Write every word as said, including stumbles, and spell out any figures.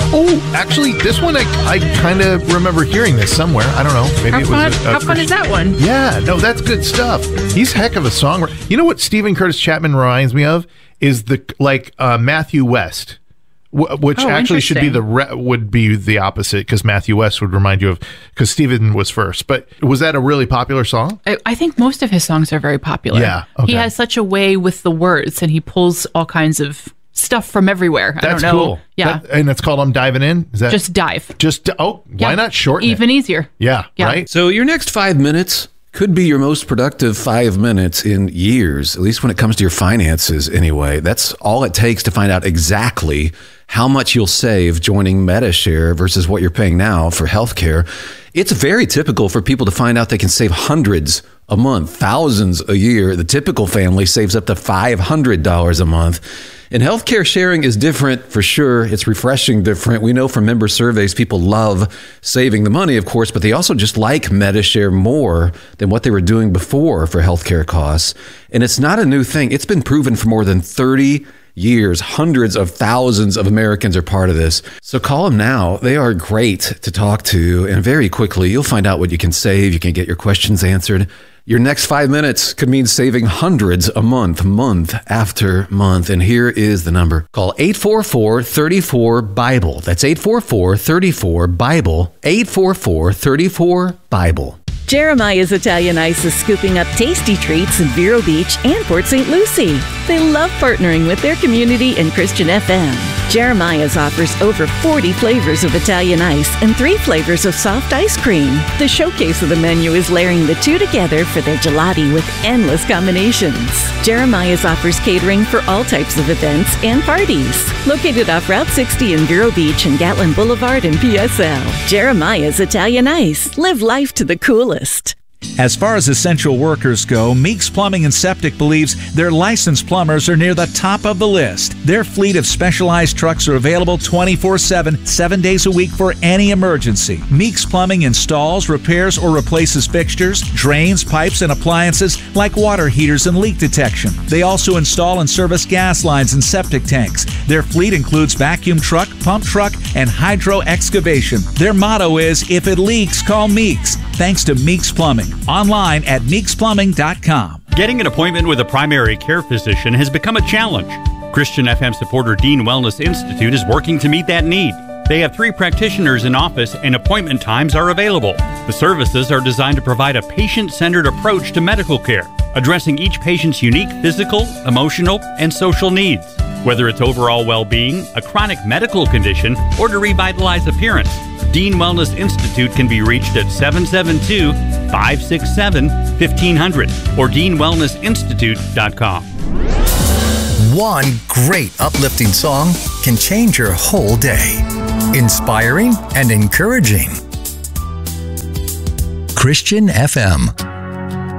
Oh, actually, this one I, I kind of remember hearing this somewhere. I don't know. Maybe How it was fun, a, a how fun is that one? Yeah, no, that's good stuff. He's a heck of a songwriter. You know what Stephen Curtis Chapman reminds me of is the like uh, Matthew West. Which oh, actually should be the re- would be the opposite, because Matthew West would remind you of, because Stephen was first. But was that a really popular song? I, I think most of his songs are very popular. Yeah, okay. He has such a way with the words, and he pulls all kinds of stuff from everywhere. I That's don't know. cool. Yeah, that, and it's called "I'm Diving In." Is that just dive? Just oh, why yeah. not shorten Even it? easier. Yeah, yeah, right. So your next five minutes could be your most productive five minutes in years, at least when it comes to your finances anyway. That's all it takes to find out exactly how much you'll save joining Medi-Share versus what you're paying now for healthcare. It's very typical for people to find out they can save hundreds a month, thousands a year. The typical family saves up to five hundred dollars a month. And healthcare sharing is different for sure. It's refreshing different. We know from member surveys, people love saving the money, of course, but they also just like Medi-Share more than what they were doing before for healthcare costs. And it's not a new thing. It's been proven for more than thirty years. Hundreds of thousands of Americans are part of this. So call them now. They are great to talk to. And very quickly, you'll find out what you can save. You can get your questions answered. Your next five minutes could mean saving hundreds a month, month after month. And here is the number. Call eight four four, three four, BIBLE. That's eight four four, three four, BIBLE. eight four four, three four, BIBLE. Jeremiah's Italian Ice is scooping up tasty treats in Vero Beach and Port Saint Lucie. They love partnering with their community and Christian F M. Jeremiah's offers over forty flavors of Italian ice and three flavors of soft ice cream. The showcase of the menu is layering the two together for their gelati with endless combinations. Jeremiah's offers catering for all types of events and parties. Located off Route sixty in Vero Beach and Gatlin Boulevard in P S L. Jeremiah's Italian Ice. Live life to the coolest. As far as essential workers go, Meeks Plumbing and Septic believes their licensed plumbers are near the top of the list. Their fleet of specialized trucks are available twenty-four seven, seven days a week for any emergency. Meeks Plumbing installs, repairs, or replaces fixtures, drains, pipes, and appliances like water heaters and leak detection. They also install and service gas lines and septic tanks. Their fleet includes vacuum truck, pump truck, and hydro excavation. Their motto is, if it leaks, call Meeks. Thanks to Meeks Plumbing. Online at meeks plumbing dot com. Getting an appointment with a primary care physician has become a challenge. Christian F M supporter Dean Wellness Institute is working to meet that need. They have three practitioners in office and appointment times are available. The services are designed to provide a patient-centered approach to medical care, addressing each patient's unique physical, emotional, and social needs. Whether it's overall well-being, a chronic medical condition, or to revitalize appearance, Dean Wellness Institute can be reached at seven seven two, five six seven, one five zero zero or dean wellness institute dot com. One great uplifting song can change your whole day. Inspiring and encouraging. Christian F M.